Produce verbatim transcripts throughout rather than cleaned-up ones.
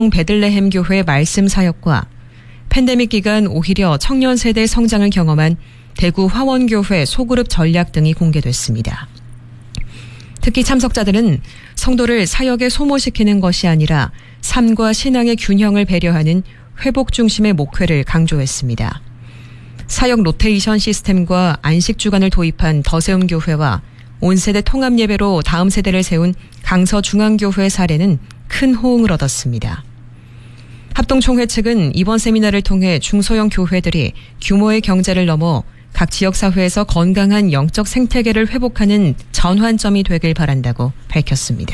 베들레헴 교회 말씀 사역과 팬데믹 기간 오히려 청년 세대 성장을 경험한 대구 화원교회 소그룹 전략 등이 공개됐습니다. 특히 참석자들은 성도를 사역에 소모시키는 것이 아니라 삶과 신앙의 균형을 배려하는 회복 중심의 목회를 강조했습니다. 사역 로테이션 시스템과 안식 주간을 도입한 더세움 교회와 온 세대 통합 예배로 다음 세대를 세운 강서 중앙교회 사례는 큰 호응을 얻었습니다. 합동총회 측은 이번 세미나를 통해 중소형 교회들이 규모의 경제를 넘어 각 지역사회에서 건강한 영적 생태계를 회복하는 전환점이 되길 바란다고 밝혔습니다.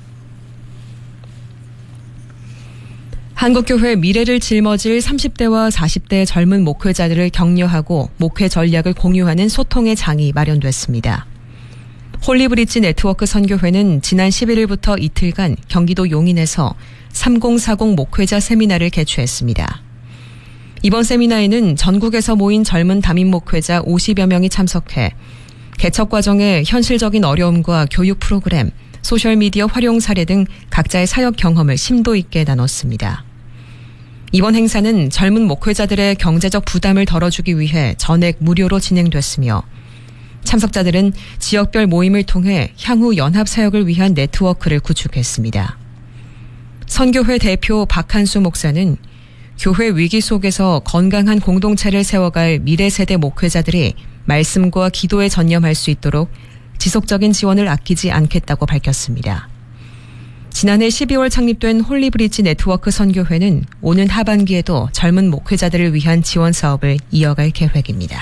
한국교회 미래를 짊어질 삼십 대와 사십 대 젊은 목회자들을 격려하고 목회 전략을 공유하는 소통의 장이 마련됐습니다. 홀리브리지 네트워크 선교회는 지난 십일일부터 이틀간 경기도 용인에서 삼공사공 목회자 세미나를 개최했습니다. 이번 세미나에는 전국에서 모인 젊은 담임 목회자 오십여 명이 참석해 개척 과정의 현실적인 어려움과 교육 프로그램, 소셜미디어 활용 사례 등 각자의 사역 경험을 심도 있게 나눴습니다. 이번 행사는 젊은 목회자들의 경제적 부담을 덜어주기 위해 전액 무료로 진행됐으며 참석자들은 지역별 모임을 통해 향후 연합 사역을 위한 네트워크를 구축했습니다. 선교회 대표 박한수 목사는 교회 위기 속에서 건강한 공동체를 세워갈 미래 세대 목회자들이 말씀과 기도에 전념할 수 있도록 지속적인 지원을 아끼지 않겠다고 밝혔습니다. 지난해 십이월 창립된 홀리브리지 네트워크 선교회는 오는 하반기에도 젊은 목회자들을 위한 지원 사업을 이어갈 계획입니다.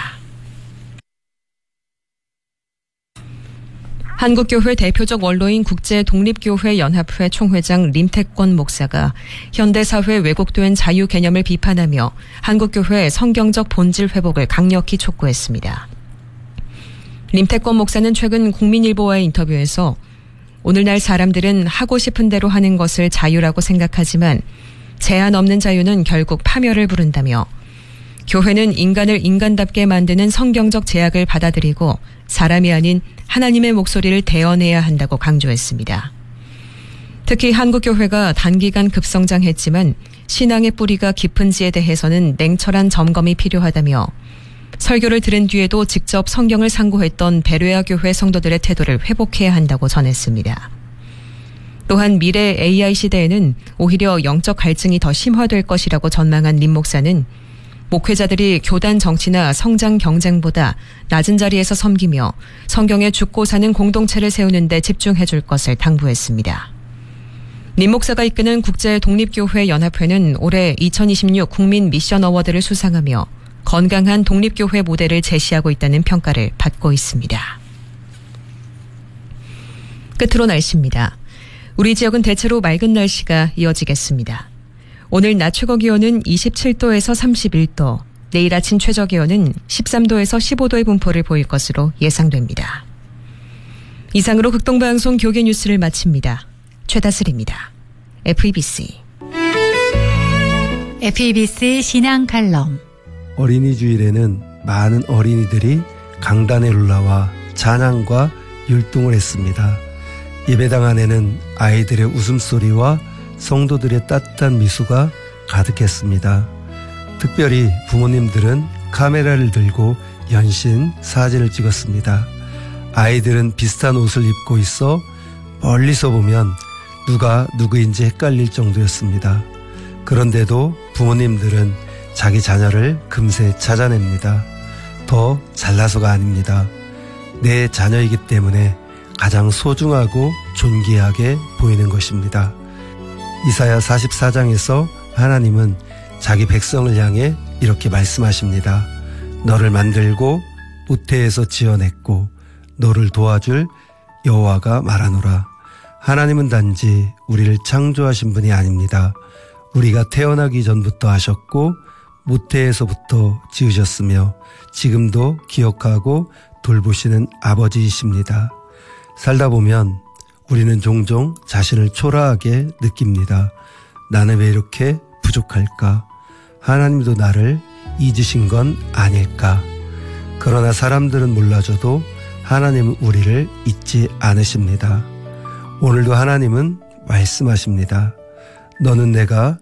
한국교회 대표적 원로인 국제독립교회연합회 총회장 림택권 목사가 현대사회 왜곡된 자유 개념을 비판하며 한국교회 성경적 본질 회복을 강력히 촉구했습니다. 림택권 목사는 최근 국민일보와의 인터뷰에서 오늘날 사람들은 하고 싶은 대로 하는 것을 자유라고 생각하지만 제한 없는 자유는 결국 파멸을 부른다며 교회는 인간을 인간답게 만드는 성경적 제약을 받아들이고 사람이 아닌 하나님의 목소리를 대언해야 한다고 강조했습니다. 특히 한국교회가 단기간 급성장했지만 신앙의 뿌리가 깊은지에 대해서는 냉철한 점검이 필요하다며 설교를 들은 뒤에도 직접 성경을 상고했던 베레아 교회 성도들의 태도를 회복해야 한다고 전했습니다. 또한 미래 에이아이 시대에는 오히려 영적 갈증이 더 심화될 것이라고 전망한 림 목사는 목회자들이 교단 정치나 성장 경쟁보다 낮은 자리에서 섬기며 성경에 죽고 사는 공동체를 세우는 데 집중해 줄 것을 당부했습니다. 림 목사가 이끄는 국제독립교회연합회는 올해 이천이십육 국민 미션 어워드를 수상하며 건강한 독립교회 모델을 제시하고 있다는 평가를 받고 있습니다. 끝으로 날씨입니다. 우리 지역은 대체로 맑은 날씨가 이어지겠습니다. 오늘 낮 최고 기온은 이십칠 도에서 삼십일 도, 내일 아침 최저 기온은 십삼 도에서 십오 도의 분포를 보일 것으로 예상됩니다. 이상으로 극동방송 교계 뉴스를 마칩니다. 최다슬입니다. 에프이비씨. 에프이비씨 신앙 칼럼. 어린이 주일에는 많은 어린이들이 강단에 올라와 찬양과 율동을 했습니다. 예배당 안에는 아이들의 웃음소리와 성도들의 따뜻한 미소가 가득했습니다. 특별히 부모님들은 카메라를 들고 연신 사진을 찍었습니다. 아이들은 비슷한 옷을 입고 있어 멀리서 보면 누가 누구인지 헷갈릴 정도였습니다. 그런데도 부모님들은 자기 자녀를 금세 찾아냅니다. 더 잘나서가 아닙니다. 내 자녀이기 때문에 가장 소중하고 존귀하게 보이는 것입니다. 이사야 사십사 장에서 하나님은 자기 백성을 향해 이렇게 말씀하십니다. 너를 만들고 모태에서 지어냈고 너를 도와줄 여호와가 말하노라. 하나님은 단지 우리를 창조하신 분이 아닙니다. 우리가 태어나기 전부터 하셨고 모태에서부터 지으셨으며 지금도 기억하고 돌보시는 아버지이십니다. 살다 보면 우리는 종종 자신을 초라하게 느낍니다. 나는 왜 이렇게 부족할까? 하나님도 나를 잊으신 건 아닐까? 그러나 사람들은 몰라줘도 하나님은 우리를 잊지 않으십니다. 오늘도 하나님은 말씀하십니다. 너는 내가